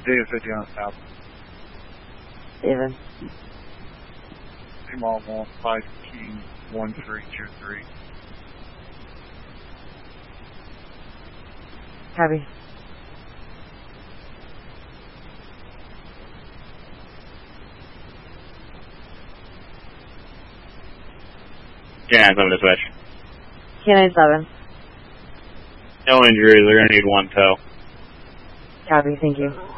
Data 50 on south. David. Same all 5P1323. Copy. Canine 7 to switch. Canine 7. No injuries, they're going to need one tow. Copy, thank you.